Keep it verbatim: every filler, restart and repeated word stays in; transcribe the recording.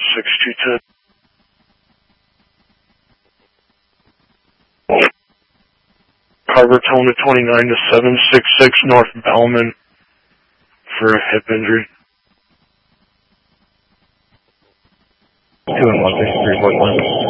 six two ten. Carver Tona twenty-nine to seven six six North Bellman for a hip injury. two and one six three four one.